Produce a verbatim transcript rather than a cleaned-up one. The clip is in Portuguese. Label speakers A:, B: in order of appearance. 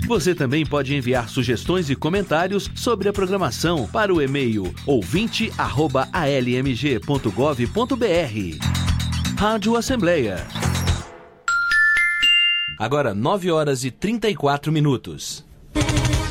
A: Você também pode enviar sugestões e comentários sobre a programação para o e-mail ouvinte arroba a l m g ponto gov ponto b r. Rádio Assembleia. Agora nove horas e trinta e quatro minutos.